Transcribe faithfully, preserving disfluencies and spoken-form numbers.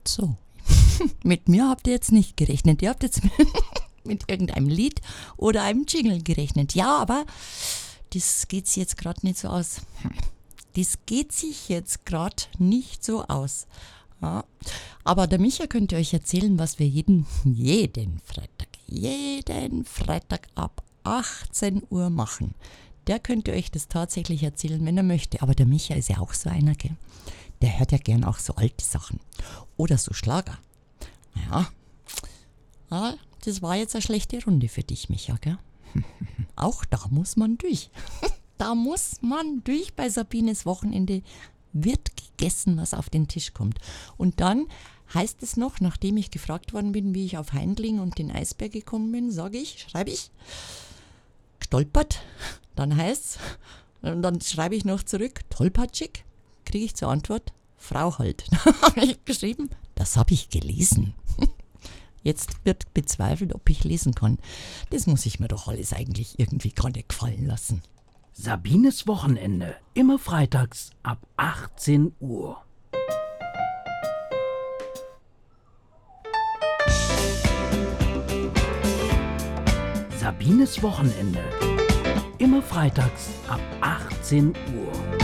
So, mit mir habt ihr jetzt nicht gerechnet. Ihr habt jetzt mit irgendeinem Lied oder einem Jingle gerechnet. Ja, aber das geht sich jetzt gerade nicht so aus. Das geht sich jetzt gerade nicht so aus. Ja. Aber der Micha könnte euch erzählen, was wir jeden, jeden Freitag, jeden Freitag ab achtzehn Uhr machen. Der könnte euch das tatsächlich erzählen, wenn er möchte. Aber der Micha ist ja auch so einer, gell? Der hört ja gern auch so alte Sachen. Oder so Schlager. Ja. ja, das war jetzt eine schlechte Runde für dich, Micha, gell? Auch da muss man durch. Da muss man durch bei Sabines Wochenende. Wird gegessen, was auf den Tisch kommt. Und dann heißt es noch, nachdem ich gefragt worden bin, wie ich auf Heindling und den Eisberg gekommen bin, sage ich, schreibe ich, gestolpert, dann heißt es, und dann schreibe ich noch zurück, tollpatschig, kriege ich zur Antwort, Frau halt. Dann habe ich geschrieben, das habe ich gelesen. Jetzt wird bezweifelt, ob ich lesen kann. Das muss ich mir doch alles eigentlich irgendwie gar nicht gefallen lassen. Sabines Wochenende, immer freitags ab achtzehn Uhr. Sabines Wochenende, immer freitags ab achtzehn Uhr.